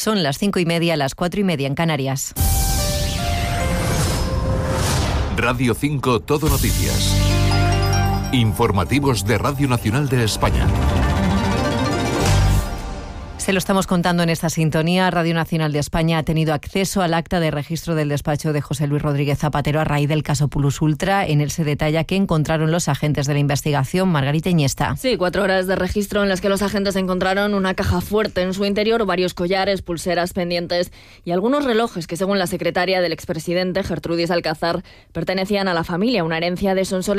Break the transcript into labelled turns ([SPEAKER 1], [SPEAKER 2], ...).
[SPEAKER 1] Son las 5:30, las 4:30 en Canarias.
[SPEAKER 2] Radio 5 Todo Noticias. Informativos de Radio Nacional de España.
[SPEAKER 1] Se lo estamos contando en esta sintonía. Radio Nacional de España ha tenido acceso al acta de registro del despacho de José Luis Rodríguez Zapatero a raíz del caso Plus Ultra. En él se detalla que encontraron los agentes de la investigación. Margarita Iniesta.
[SPEAKER 3] Sí, 4 horas de registro en las que los agentes encontraron una caja fuerte en su interior, varios collares, pulseras, pendientes y algunos relojes que, según la secretaria del expresidente, Gertrudis Alcázar, pertenecían a la familia, una herencia de Sonsoles